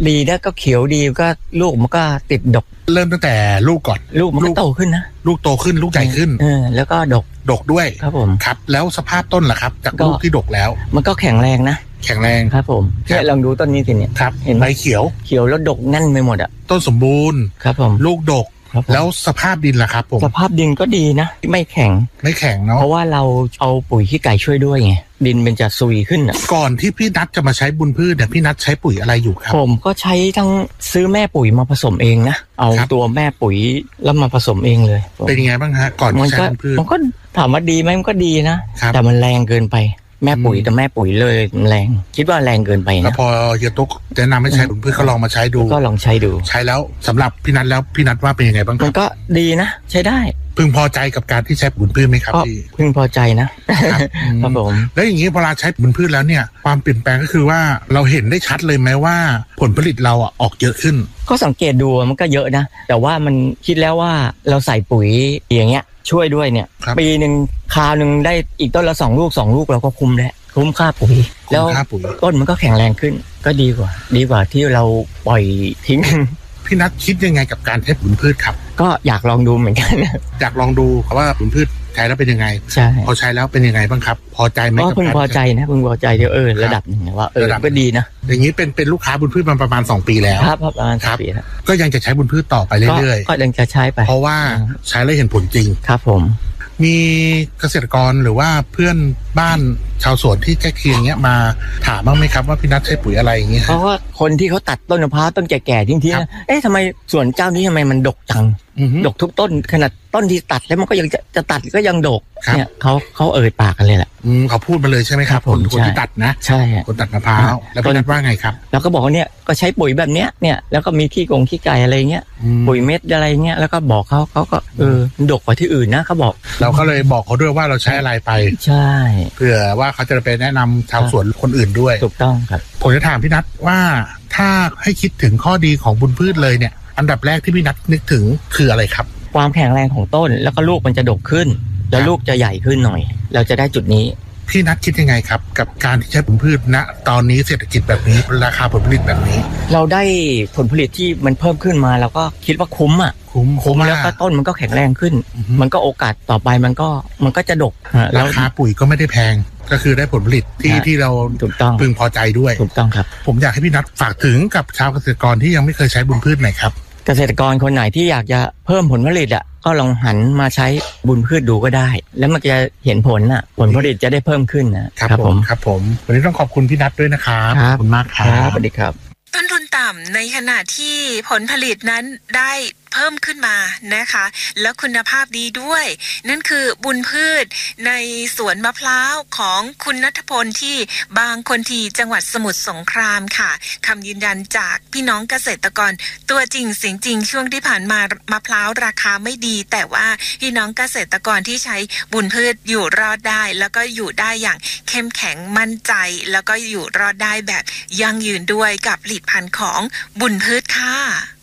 ดีแล้วก็เขียวดีก็ลูกมันก็ติดดกเริ่มตั้งแต่ลูกก่อนลูกมันก็โตขึ้นนะลูกโตขึ้นลูกใหญ่ขึ้นแล้วก็ดกด้วยครับผมครับแล้วสภาพต้นล่ะครับจากลูกที่ดกแล้วมันก็แข็งแรงนะแข็งแรงครับผมลองดูต้นนี้สิเนี่ยครับเห็นใบเขียวแล้วดกแน่นไปหมดอ่ะต้นสมบูรณ์ครับผมลูกดกแล้วสภาพดินล่ะครับผมสภาพดินก็ดีนะไม่แข็งเนาะเพราะว่าเราเอาปุ๋ยขี้ไก่ช่วยด้วยไงดินมันจะซุยขึ้นอ่ะก่อนที่พี่นัทจะมาใช้บุญพืชเนี่ยพี่นัทใช้ปุ๋ยอะไรอยู่ครับผมก็ใช้ทั้งซื้อแม่ปุ๋ยมาผสมเองนะเอาตัวแม่ปุ๋ยแล้วมาผสมเองเลยเป็นยังไงบ้างฮะก่อนใช้บุญพืชมันก็ถามว่าดีไหมมันก็ดีนะแต่มันแรงเกินไปแม่ปุ๋ยแต่แม่ปุ๋ยเลยแรงคิดว่าแรงเกินไปนะแล้วพอเฮียตุ๊กแนะนำให้ใช้บุญพืชเขาลองมาใช้ดูก็ลองใช้ดูใช้แล้วสำหรับพี่นัทแล้วพี่นัทว่าเป็นยังไงบ้างครับมันก็ดีนะใช้ได้พึงพอใจกับการที่ใช้บุญพืชไหมครับพี่พึงพอใจนะครับผมแล้วอย่างนี้พอเราใช้บุญพืชแล้วเนี่ยความเปลี่ยนแปลงก็คือว่าเราเห็นได้ชัดเลยไหมว่าผลผลิตเราออกเยอะขึ้นก็สังเกตดูมันก็เยอะนะแต่ว่ามันคิดแล้วว่าเราใส่ปุ๋ยอย่างเงี้ยช่วยด้วยเนี่ยปีนึงคราวนึงได้อีกต้นละ2 ลูกเราก็คุ้มแล้วคุ้มค่าปุ๋ยแล้วต้นมันก็แข็งแรงขึ้นก็ดีกว่าที่เราปล่อยทิ้งพี่นัทคิดยังไงกับการใช้บุญพืชครับก็อยากลองดูเหมือนกันอยากลองดูว่าบุญพืชใช้แล้วเป็นยังไงใช่พอใช้แล้วเป็นยังไงบ้างครับพอใจไหมก็พึงพอใจนะพึงพอใจเดี๋ยวระดับนึงว่าก็ดีนะอย่างนี้เป็นลูกค้าบุญพืชมาประมาณ2 ปีแล้วครับประมาณ2 ปีครับก็ยังจะใช้บุญพืชต่อไปเรื่อยๆก็ยังจะใช้ไปเพราะว่าใช้แล้วเห็นผลจริงครับผมมีเกษตรกรหรือว่าเพื่อนบ้านชาวสวนที่ใกล้เคียงเงี้ยมาถามบ้างไหมครับว่าพี่นัทใช้ปุ๋ยอะไรอย่างเงี้ยเพราะว่าคนที่เขาตัดต้นมะพร้าวต้นแก่ๆทิ้งๆทำไมสวนเจ้านี้ทำไมมันดกจังดกทุกต้นขนาดต้นที่ตัดแล้วมันก็ยังจะตัดก็ยังดกเนี่ยเขาปากกันเลยแหละเขาพูดมาเลยใช่ไหมครับคนที่ตัดนะใช่คนตัดมะพร้าวแล้วพี่นัทว่าไงครับแล้วก็บอกว่าเนี่ยก็ใช้ปุ๋ยแบบเนี้ยเนี่ยแล้วก็มีขี้ไก่อะไรเงี้ยปุ๋ยเม็ดอะไรเงี้ยแล้วก็บอกเขาก็ดกกว่าที่อื่นนะเขาบอกเราก็เลยบอกเขาด้วยว่าเราใช้อะไรไปใช่เผื่อว่าเขาจะไปแนะนำชาวสวนคนอื่นด้วยถูกต้องครับผมจะถามพี่นัทว่าถ้าให้คิดถึงข้อดีของบุญพืชเลยเนี่ยอันดับแรกที่พี่นัทนึกถึงคืออะไรครับความแข็งแรงของต้นแล้วก็ลูกมันจะดกขึ้นแล้วลูกจะใหญ่ขึ้นหน่อยเราจะได้จุดนี้พี่นัทคิดยังไงครับกับการที่ใช้บุญพืชณตอนนี้เศรษฐกิจแบบนี้ราคาผลผลิตแบบนี้เราได้ผลผลิตที่มันเพิ่มขึ้นมาเราก็คิดว่าคุ้มแล้วก็ต้นมันก็แข็งแรงขึ้นมันก็โอกาสต่อไปมันก็จะดกราคาปุ๋ยก็ไม่ได้แพงก็คือได้ผลผลิตที่เราพึงพอใจด้วยถูกต้องครับผมอยากให้พี่นัทฝากถึงกับชาวเกษตรกรที่ยังไม่เคยใช้บุญพืชหน่อยครับเกษตรกรคนไหนที่อยากจะเพิ่มผลผลิตก็ลองหันมาใช้บุญพืชดูก็ได้แล้วมันจะเห็นผลผลิตจะได้เพิ่มขึ้นนะครับผมวันนี้ต้องขอบคุณพี่นัทด้วยนะครับขอบคุณมากครับสวัสดีครับต้นทุนต่ำในขณะที่ผลผลิตนั้นได้เพิ่มขึ้นมานะคะแล้วคุณภาพดีด้วยนั่นคือบุญพืชในสวนมะพร้าวของคุณณัฐพลที่บางคนทีจังหวัดสมุทรสงครามค่ะคำยืนยันจากพี่น้องเกษตรกรตัวจริงเสียงจริงช่วงที่ผ่านมามะพร้าวราคาไม่ดีแต่ว่าพี่น้องเกษตรกรที่ใช้บุญพืชอยู่รอดได้แล้วก็อยู่ได้อย่างเข้มแข็งมั่นใจแล้วก็อยู่รอดได้แบบยั่งยืนด้วยกับผลิตภัณฑ์ของบุญพืชค่ะ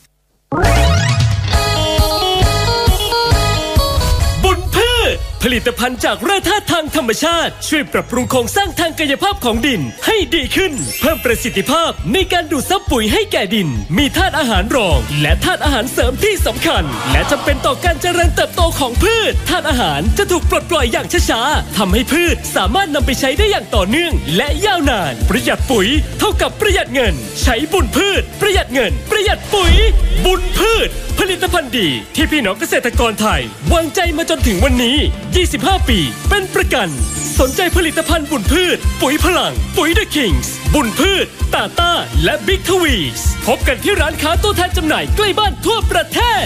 บุญพืชผลิตภัณฑ์จากแร่ธาตุทางธรรมชาติช่วยปรับปรุงโครงสร้างทางกายภาพของดินให้ดีขึ้นเพิ่มประสิทธิภาพในการดูดซับปุ๋ยให้แก่ดินมีธาตุอาหารรองและธาตุอาหารเสริมที่สำคัญและจำเป็นต่อการเจริญเติบโตของพืชธาตุอาหารจะถูกปลดปล่อยอย่างช้าๆทำให้พืชสามารถนำไปใช้ได้อย่างต่อเนื่องและยาวนานประหยัดปุ๋ยเท่ากับประหยัดเงินใช้บุญพืชประหยัดเงินประหยัดปุ๋ยบุญพืชผลิตภัณฑ์ดีที่พี่น้องเกษตรกรไทยวางใจมาจนถึงวันนี้25 ปีเป็นประกันสนใจผลิตภัณฑ์บุญพืชปุ๋ยพลังปุ๋ย The Kings บุญพืชตาต้าและบิ๊กทวีสพบกันที่ร้านค้าตัวแทนจำหน่ายใกล้บ้านทั่วประเทศ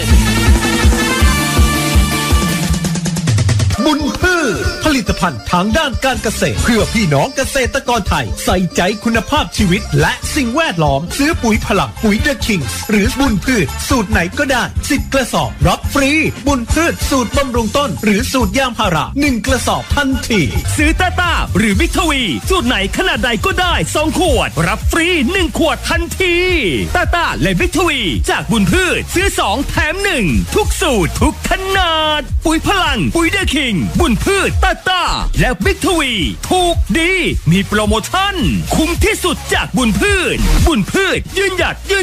บุญพืชผลิตภัณฑ์ทางด้านการเกษตรเพื่อพี่น้องเกษตรกรไทยใส่ใจคุณภาพชีวิตและสิ่งแวดล้อมซื้อปุ๋ยพลังปุ๋ย The Kings หรือบุญพืชสูตรไหนก็ได้10 กระสอบรับฟรีบุญพืชสูตรบำรุงต้นหรือสูตรยางพารา1 กระสอบทันทีซื้อต้าหรือบิ๊กทวีสูตรไหนขนาดใดก็ได้2 ขวดรับฟรี1 ขวดทันทีต้าและบิ๊กทวีจากบุญพืชซื้อ2แถม1ทุกสูตรทุกขนาดปุ๋ยพลังปุ๋ย The Kingsบุญพืชต้าและบิ๊กทวีถูกดีมีโปรโมชั่นคุ้มที่สุดจากบุญพืชยืนหยัด